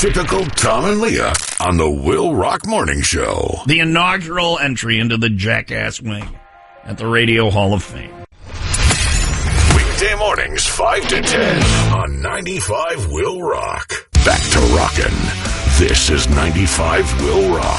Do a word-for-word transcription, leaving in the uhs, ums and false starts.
Typical Tom and Leah on the Will Rock Morning Show. The inaugural entry into the Jackass Wing at the Radio Hall of Fame. Weekday mornings, five to ten on ninety-five Will Rock. Back to rockin'. This is ninety-five Will Rock.